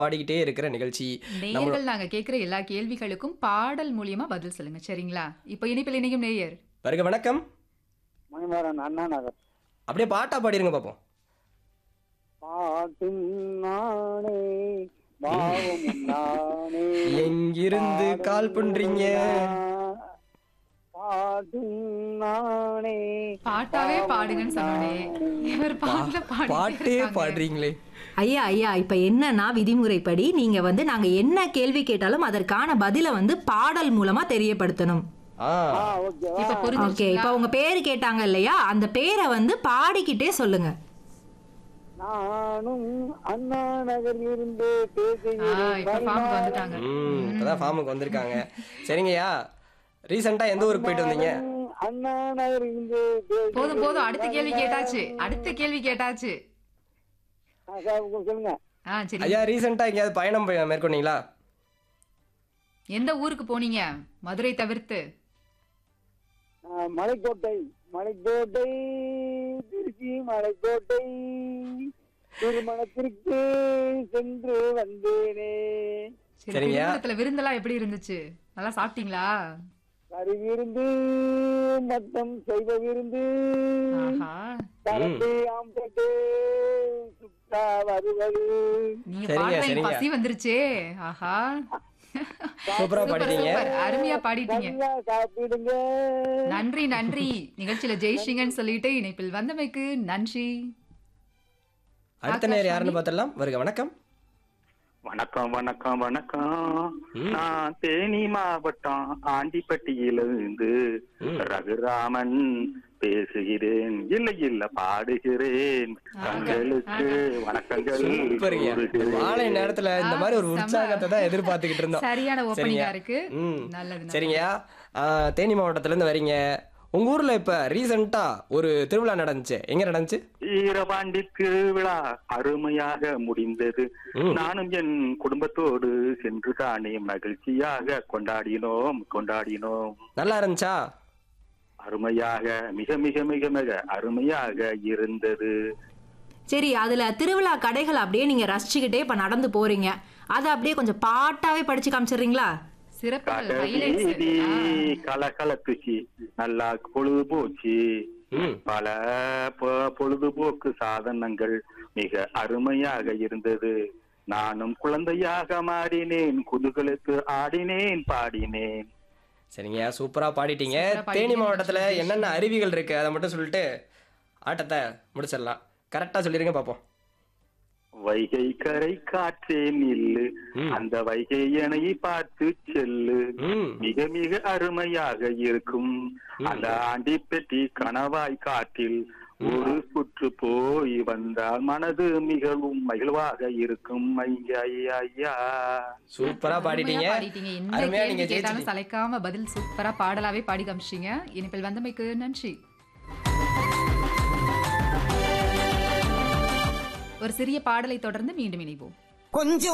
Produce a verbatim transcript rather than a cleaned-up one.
பாடிக்கிட்டே இருக்கிற நிகழ்ச்சி. நம்மளோ நேயர்கள் நாங்க கேட்கிற எல்லா கேள்விகளுக்கும் பாடல் மூலியமா பதில் சொல்லுங்க. சரிங்களா? இப்ப இணைப்பில் இணையும் நேயர். வருக வணக்கம். மணிமாறன் அண்ணா நகர். அப்படியே பாட்டா பாடிருங்க பாப்போம். பாட்டும் நானே பாவம் நானே எங்கிருந்து கால் பண்றீங்க? பாட்டும் நானே பாட்டாவே பாடுங்கன்னு சொன்னோனே இவர் பாடல பாட்டே பாடுறீங்களே. ஐயா ஐயா இப்ப என்னன்னா விதிமுறைப்படி நீங்க வந்து நாங்க என்ன கேள்வி கேட்டாலும் அதற்கான பதில வந்து பாடல் மூலமா தெரியப்படுத்தணும். ஆ ஆ ஓகே இப்ப ஓகே புரிஞ்சுச்சு. இப்ப உங்க பேரு கேட்டாங்க இல்லையா, அந்த பேரை வந்து பாடிக்கிட்டே சொல்லுங்க. நானும் அண்ணா நகரில் இருந்து ஆ, பேசுகிறேன். இப்ப ஃபார்முக்கு வந்துட்டாங்க. ம் இப்பதான் ஃபார்முக்கு வந்திருக்காங்க. சரிங்கய்யா, ரீசெண்டா எந்த ஊருக்கு போயிட்டு வந்தீங்க? அண்ணா நகரில் இருந்து பேசுகிறேன். போதும் போதும் அடுத்த கேள்வி கேட்டாச்சு. அடுத்த கேள்வி கேட்டாச்சு. ஆ, சார், உங்க சொல்லுங்க. ஆ சரி. ஐயா, ரீசெண்டா எங்கேயாவது பயணம் போய் மேற்கொண்டீங்களா? எந்த ஊருக்கு போனீங்க மதுரை தவிர்த்து? ஆ, மலைக்கோட்டை மலைக்கோட்டை திருச்சி மலைக்கோட்டை திருமணத்திற்கு சென்று வந்தேனே. சரி, சரிங்க. திருமணத்துல விருந்தெல்லாம் எப்படி இருந்துச்சு? நல்லா சாப்பிட்டீங்களா? கறி விருந்து மட்டம் செய்த விருந்து ஆஹா, கரண்டி ஆம்பட்டு சுத்தா வருவது. நீங்க சரிங்க, பாடுற எனக்கு சரிங்க. பசி வந்துருச்சே. ஆஹா, சூப்பரா சூப்பர் பாடிட்டீங்க. சூப்பர், அருமையா பாடிட்டீங்க. நல்லா சாப்பிடுங்க. நன்றி நன்றி. நிகழ்ச்சியில ஜெயிச்சிங்கன்னு சொல்லிட்டு இணைப்பில் வந்தமைக்கு நன்றி. அடுத்த நேரம் யாருன்னு பார்த்தலாம். வருக வணக்கம். வணக்கம் வணக்கம் வணக்கம். ம். நான் தேனி மாவட்டம் ஆண்டிப்பட்டியிலிருந்து ம். ரகுராமன் பேசுகிறேன். இல்ல இல்ல பாடுகிறேன். தங்களுக்கு வணக்கங்கள் சூப்பர்யா. கூறுகிறேன். மாலை நேரத்துல இந்த மாதிரி ஒரு ஆ, செம்ம. உற்சாகத்தை தான் எதிர்பார்த்துக்கிட்டு இருந்தோம். சரியான ஓப்பனிங்கா சரிங்க. இருக்கு. ம். நல்லது நல்லது. சரிங்கய்யா, ஆ, தேனி மாவட்டத்துல இருந்து வரீங்க. உங்க ஊர்ல இப்ப ரீசெண்டா ஒரு திருவிழா நடந்துச்சு. எங்க நடந்துச்சு? ஈரபாண்டி திருவிழா அருமையாக முடிந்தது. ம். நானும் என் குடும்பத்தோடு சென்று தானே மகிழ்ச்சியாக கொண்டாடினோம் கொண்டாடினோம். நல்லா இருந்துச்சா? அருமையாக மிக மிக மிக மிக அருமையாக இருந்தது. சரி, அதுல திருவிழா கடைகள் அப்படியே நீங்க ரசிச்சுக்கிட்டே இப்ப நடந்து போறீங்க. அதை அப்படியே கொஞ்சம் பாட்டாவே படிச்சு காமிச்சிடுறீங்களா? சிறப்புகள், கடவீதி highlights. கலகலத்துச்சு, நல்லா பொழுது போச்சு. ம். பல பொ- பொழுதுபோக்கு சாதனங்கள் மிக அருமையாக இருந்தது. நானும் குழந்தையாக மாறினேன், குதூகலத்து ஆடினேன் பாடினேன். சரிங்கய்யா, சூப்பரா பாடிட்டீங்க. சூப்பரா பாடிட்டீங்க. தேனி மாவட்டத்துல என்னென்ன அருவிகள் இருக்கு அதை மட்டும் சொல்லிட்டு ஆட்டத்தை முடிச்சிடலாம். கரெக்டா சொல்லிருங்க பாப்போம். வைகை கரை காற்றே நில்லு, ம். அந்த வைகை எனை பார்த்து செல்லு. ம். மிக மிக அருமையாக இருக்கும் அந்த ஆண்டிப்பெட்டி கணவாய் காற்றில் ஒரு சுற்று போய் வந்தால் மனது மிகவும் மகிழ்வாக இருக்கும். ஐயா ஐயா ஐயா. சூப்பரா பாடிட்டீங்க. அருமையா பாடிட்டீங்க. எந்த அருமையா கேள்வி நீங்க கேட்டாலும் ஜெயிச்சிட்டீங்க. சளைக்காம பதில் சூப்பரா பாடலாவே பாடி காமிச்சிங்க. இணைப்பில் வந்தமைக்கு நன்றி. ஒரு சிறிய பாடலை தொடர்ந்து மீண்டும் இணைவோம். கொஞ்சம்